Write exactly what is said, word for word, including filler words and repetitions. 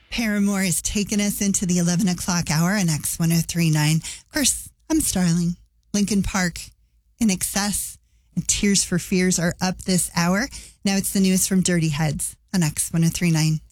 Paramore has taken us into the eleven o'clock hour on X one oh three point nine. Of course, I'm Starling. Lincoln Park, In Excess, and Tears for Fears are up this hour. Now it's the news from Dirty Heads on X one oh three point nine.